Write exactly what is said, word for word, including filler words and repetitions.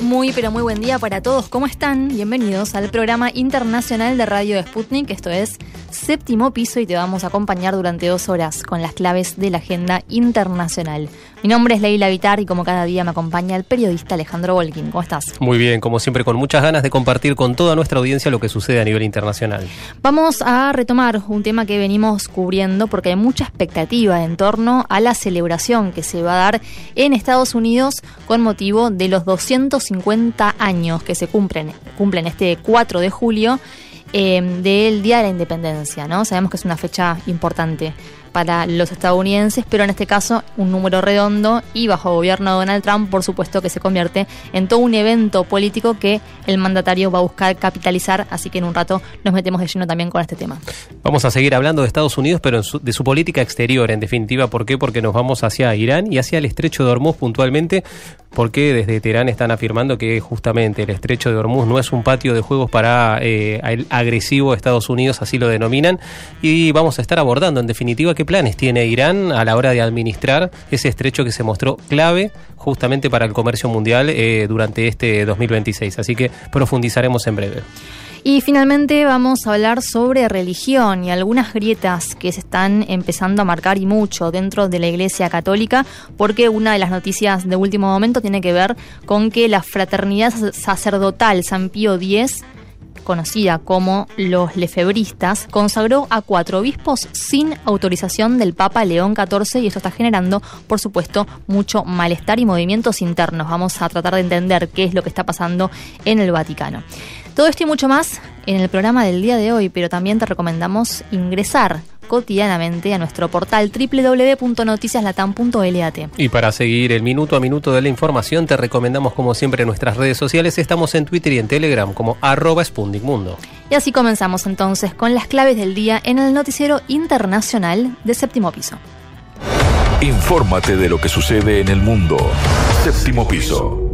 Muy, pero muy buen día para todos. ¿Cómo están? Bienvenidos al programa internacional de Radio Sputnik. Esto es Séptimo Piso y te vamos a acompañar durante dos horas con las claves de la agenda internacional. Mi nombre es Leila Vitar y como cada día me acompaña el periodista Alejandro Volkin. ¿Cómo estás? Muy bien, como siempre con muchas ganas de compartir con toda nuestra audiencia lo que sucede a nivel internacional. Vamos a retomar un tema que venimos cubriendo porque hay mucha expectativa en torno a la celebración que se va a dar en Estados Unidos con motivo de los doscientos cincuenta años que se cumplen, cumplen este cuatro de julio eh, del Día de la Independencia, ¿no? Sabemos que es una fecha importante para los estadounidenses, pero en este caso un número redondo y bajo gobierno de Donald Trump, por supuesto que se convierte en todo un evento político que el mandatario va a buscar capitalizar, así que en un rato nos metemos de lleno también con este tema. Vamos a seguir hablando de Estados Unidos, pero en su, de su política exterior, en definitiva. ¿Por qué? Porque nos vamos hacia Irán y hacia el Estrecho de Hormuz puntualmente, porque desde Teherán están afirmando que justamente el Estrecho de Hormuz no es un patio de juegos para eh, el agresivo Estados Unidos, así lo denominan, y vamos a estar abordando en definitiva qué planes tiene Irán a la hora de administrar ese estrecho que se mostró clave justamente para el comercio mundial eh, durante este dos mil veintiséis. Así que profundizaremos en breve. Y finalmente vamos a hablar sobre religión y algunas grietas que se están empezando a marcar y mucho dentro de la Iglesia Católica, porque una de las noticias de último momento tiene que ver con que la Fraternidad Sacerdotal San Pío X, conocida como los lefebristas, consagró a cuatro obispos sin autorización del Papa León catorce y esto está generando, por supuesto, mucho malestar y movimientos internos. Vamos a tratar de entender qué es lo que está pasando en el Vaticano. Todo esto y mucho más en el programa del día de hoy, pero también te recomendamos ingresar cotidianamente a nuestro portal doble u doble u doble u punto noticias latam punto lat. Y para seguir el minuto a minuto de la información, te recomendamos como siempre nuestras redes sociales. Estamos en Twitter y en Telegram como arroba Sputnik Mundo. Y así comenzamos entonces con las claves del día en el noticiero internacional de Séptimo Piso. Infórmate de lo que sucede en el mundo. Séptimo Piso.